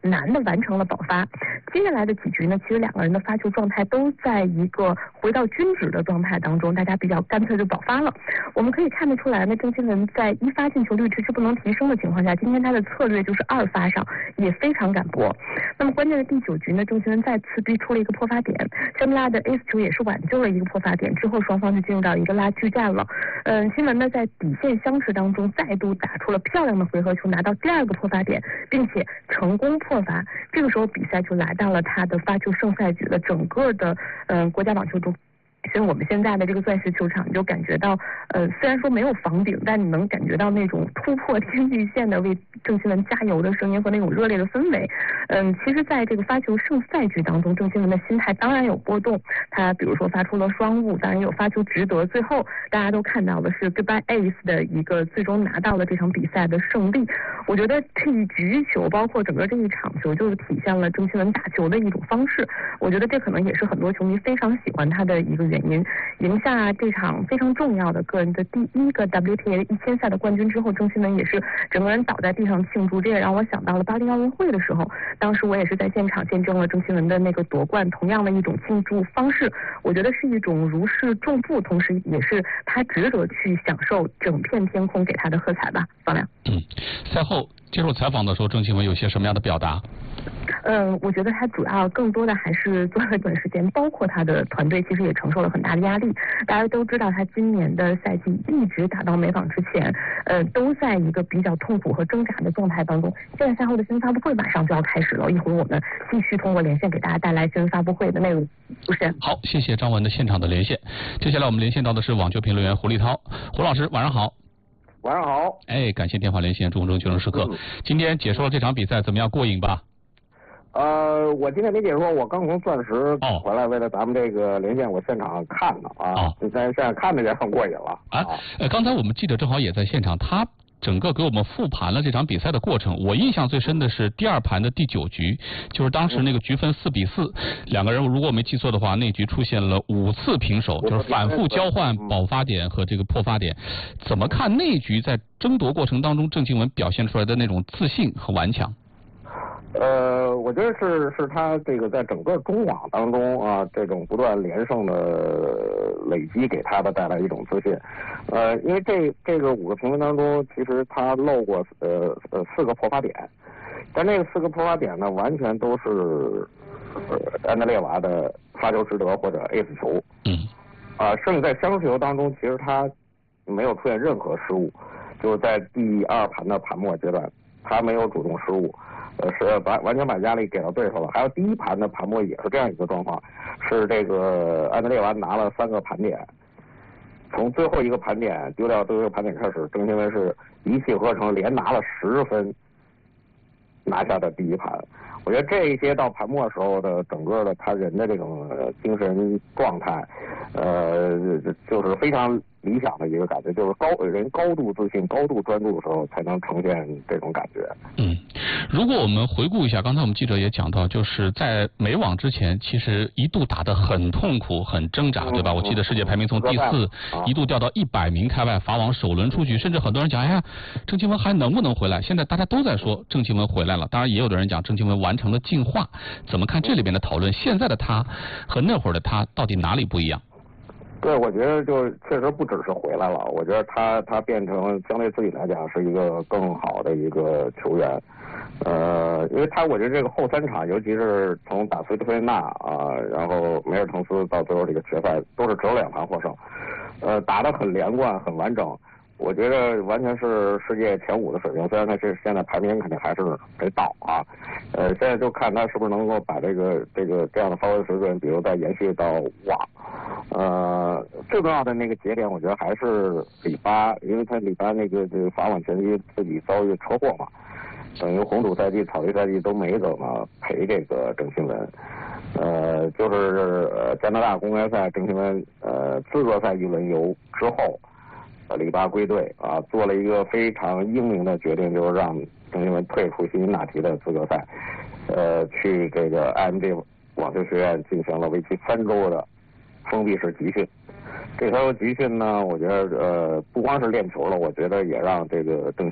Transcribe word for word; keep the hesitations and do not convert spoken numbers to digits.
难的完成了保发。接下来的几局呢，其实两个人的发球状态都在一个回到均值的状态当中，大家比较干脆就保发了。我们可以看得出来呢，郑钦文在一发进球率迟迟不能提升的情况下，今天他的策略就是二发上也非常敢搏。那么关键的第九局呢，郑钦文再次逼出了一个破发点，香米拉的 ace 球也是挽救了一个破发点，之后双方就进入到一个拉锯战了。嗯，钦文呢在底线相持当中再度打出了漂亮的回合球，拿到第二个破发点，并且成功破发。这个时候比赛就来到了他的发球胜赛局了。整个的嗯、呃、国家网球中。所以我们现在的这个钻石球场，你就感觉到，呃，虽然说没有房顶，但你能感觉到那种突破天际线的为郑钦文加油的声音和那种热烈的氛围。嗯，其实在这个发球胜赛局当中，郑钦文的心态当然有波动，他比如说发出了双误，当然有发球值得，最后大家都看到的是 goodbye ace 的一个最终拿到了这场比赛的胜利。我觉得这一局球，包括整个这一场球，就是体现了郑钦文打球的一种方式。我觉得这可能也是很多球迷非常喜欢他的一个原因。赢下这场非常重要的个人的第一个 W T A 一千赛的冠军之后，郑钦文也是整个人倒在地上庆祝，这也让我想到了巴黎奥运会的时候，当时我也是在现场见证了郑钦文的那个夺冠，同样的一种庆祝方式，我觉得是一种如释重负，同时也是他值得去享受整片天空给他的喝彩吧。方亮， 嗯，赛后接受采访的时候，郑钦文有些什么样的表达？ 嗯，我觉得他主要更多的还是做了短时间，包括他的团队其实也承受了很大的压力。大家都知道，他今年的赛季一直打到美网之前，呃，都在一个比较痛苦和挣扎的状态当中。现在赛后的新闻发布会马上就要开始了，一会儿我们继续通过连线给大家带来新闻发布会的内容。主持人， 好，谢谢张文的现场的连线。接下来我们连线到的是网球评论员胡立涛，胡老师晚上好。 晚上好。 哎，感谢电话连线，中中球生时刻。嗯、今天解说了这场比赛怎么样？过瘾吧？ 呃，我今天没解说，我刚从钻石回来，为了咱们这个连线，我现场看的啊，就在现场看的也很过瘾了啊。呃，刚才我们记者正好也在现场，他整个给我们复盘了这场比赛的过程。我印象最深的是第二盘的第九局，就是当时那个局分四比四，两个人如果我没记错的话，那局出现了五次平手，就是反复交换保发点和这个破发点。怎么看那局在争夺过程当中，郑钦文表现出来的那种自信和顽强？ 呃，我觉得是是他这个在整个中网当中啊，这种不断连胜的累积给他的带来一种自信。呃，因为这这个五个评分当中，其实他漏过呃呃四个破发点，但那个四个破发点呢，完全都是呃安德烈娃的发球值得或者 ace 球。 嗯。 啊，甚至在相持球当中，其实他没有出现任何失误，就是在第二盘的盘末阶段，他没有主动失误。呃，是把完全把压力给到对手了。还有第一盘的盘末也是这样一个状况，是这个安德烈娃拿了三个盘点，从最后一个盘点丢掉最后一个盘点开始，郑钦文是一气呵成，连拿了十分，拿下的第一盘。我觉得这一些到盘末时候的整个的他人的这种精神状态，呃，就是非常理想的一个感觉，就是高人高度自信、高度专注的时候，才能呈现这种感觉。 嗯，如果我们回顾一下，刚才我们记者也讲到，就是在美网之前，其实一度打得很痛苦、很挣扎，对吧？嗯、我记得世界排名从第四一度掉到一百名开外，法网首轮出局，甚至很多人讲，哎呀，郑钦文还能不能回来？现在大家都在说郑钦文回来了，当然也有的人讲郑钦文完成了进化。怎么看这里边的讨论？现在的他和那会儿的他到底哪里不一样？ 对，我觉得就确实不只是回来了，我觉得他他变成相对自己来讲是一个更好的一个球员，呃，因为他我觉得这个后三场，尤其是从打斯维特菲纳啊，然后梅尔滕斯到最后这个决赛，都是只有两盘获胜，呃，打得很连贯，很完整。我觉得完全是世界前五的水平，虽然他是现在排名肯定还是没到啊，呃，现在就看他是不是能够把这个这个这样的发挥水准，比如再延续到网，呃，最重要的那个节点，我觉得还是里巴，因为他里巴那个这个法网前期自己遭遇车祸嘛，等于红土赛季、草地赛季都没怎么陪这个郑钦文。呃，就是呃加拿大公开赛郑钦文呃资格赛一轮游之后。呃，里巴归队啊，做了一个非常英明的决定，就是让郑钦文退出辛辛那提的资格赛，呃，去这个 I M G 网球学院进行了为期三周的封闭式集训。这条集训呢，我觉得呃不光是练球了，我觉得也让这个郑